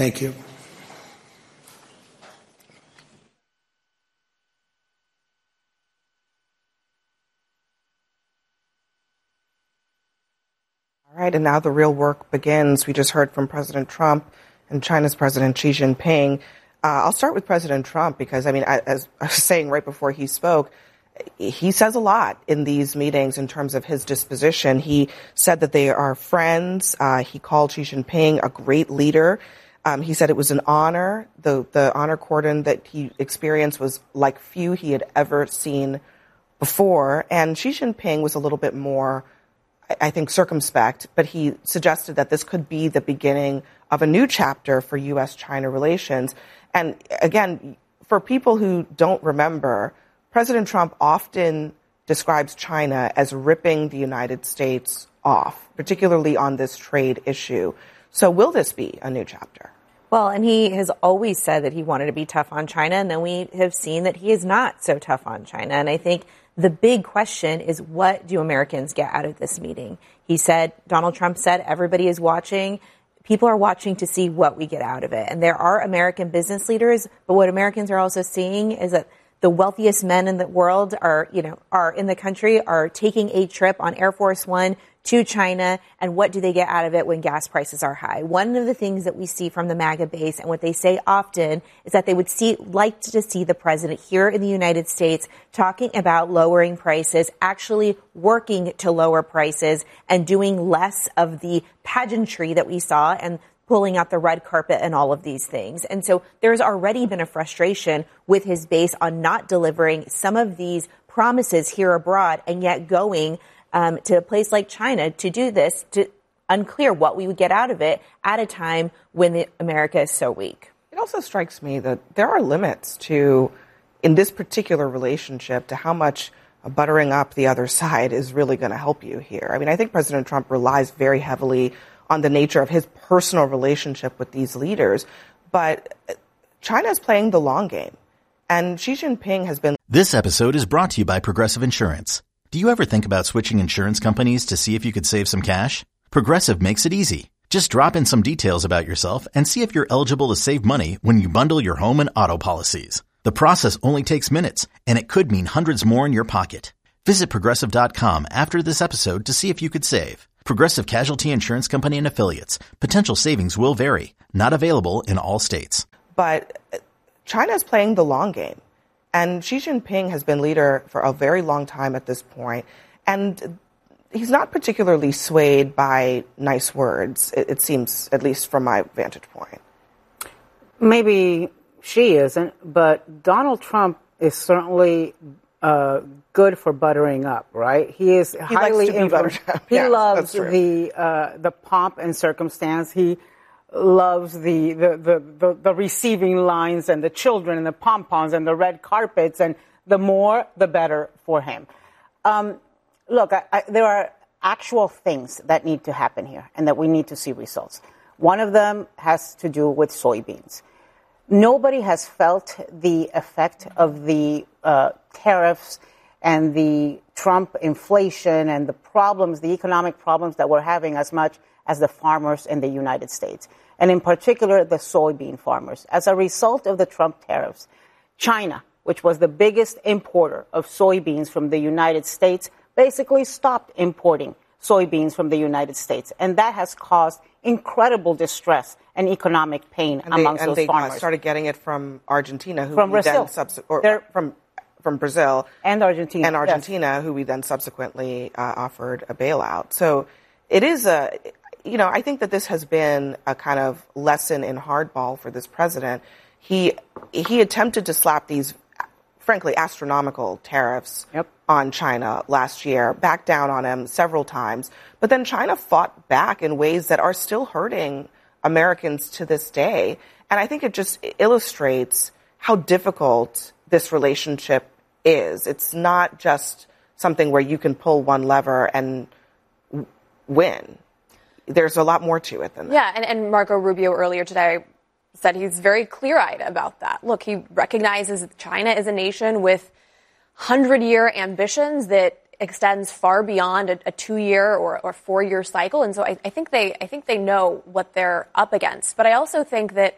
Thank you. All right, and now the real work begins. We just heard from President Trump and China's President Xi Jinping. I'll start with President Trump because, as I was saying right before he spoke, he says a lot in these meetings in terms of his disposition. He said that they are friends. He called Xi Jinping a great leader. He said it was an honor. The honor cordon that he experienced was like few he had ever seen before. And Xi Jinping was a little bit more, I think, circumspect, but he suggested that this could be the beginning of a new chapter for U.S.-China relations. And again, for people who don't remember, President Trump often describes China as ripping the United States off, particularly on this trade issue. So will this be a new chapter? Well, and he has always said that he wanted to be tough on China, and then we have seen that he is not so tough on China. And I think the big question is, what do Americans get out of this meeting? He said, Donald Trump said, everybody is watching. People are watching to see what we get out of it. And there are American business leaders, but what Americans are also seeing is that the wealthiest men in the world are in the country are taking a trip on Air Force One to China, and what do they get out of it when gas prices are high? One of the things that we see from the MAGA base, and what they say often, is that they would like to see the president here in the United States talking about lowering prices, actually working to lower prices, and doing less of the pageantry that we saw and pulling out the red carpet and all of these things. And so there's already been a frustration with his base on not delivering some of these promises here abroad, and yet going to a place like China to do this, to unclear what we would get out of it at a time when America is so weak. It also strikes me that there are limits to, in this particular relationship, to how much buttering up the other side is really going to help you here. I think President Trump relies very heavily on the nature of his personal relationship with these leaders, but China is playing the long game, and Xi Jinping has been... This episode is brought to you by Progressive Insurance. Do you ever think about switching insurance companies to see if you could save some cash? Progressive makes it easy. Just drop in some details about yourself and see if you're eligible to save money when you bundle your home and auto policies. The process only takes minutes, and it could mean hundreds more in your pocket. Visit Progressive.com after this episode to see if you could save. Progressive Casualty Insurance Company and Affiliates. Potential savings will vary. Not available in all states. But China is playing the long game. And Xi Jinping has been leader for a very long time at this point. And he's not particularly swayed by nice words, it seems, at least from my vantage point. Maybe Xi isn't, but Donald Trump is certainly good for buttering up, right? He is highly influential. He loves the pomp and circumstance. He loves the receiving lines and the children and the pom-poms and the red carpets, and the more, the better for him. Look, there are actual things that need to happen here and that we need to see results. One of them has to do with soybeans. Nobody has felt the effect of the tariffs and the Trump inflation and the problems, the economic problems that we're having as much as the farmers in the United States, and in particular the soybean farmers. As a result of the Trump tariffs, China, which was the biggest importer of soybeans from the United States, basically stopped importing soybeans from the United States. And that has caused incredible distress and economic pain amongst those farmers. They started getting it from Argentina, who from we Brazil. Then from Brazil and Argentina, yes. Who we then subsequently offered a bailout. So it is I think that this has been a kind of lesson in hardball for this president. He attempted to slap these, frankly, astronomical tariffs on China last year, backed down on him several times. But then China fought back in ways that are still hurting Americans to this day. And I think it just illustrates how difficult this relationship is. It's not just something where you can pull one lever and win. There's a lot more to it than that. Yeah, and Marco Rubio earlier today said he's very clear-eyed about that. Look, he recognizes that China is a nation with 100-year ambitions that extends far beyond a 2-year or 4-year cycle, and so I think they know what they're up against. But I also think that